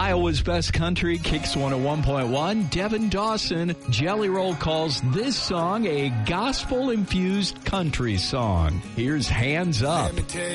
Iowa's Best Country, Kicks 101.1. Devin Dawson, Jelly Roll calls this song a gospel-infused country song. Here's Hands Up. Let me tell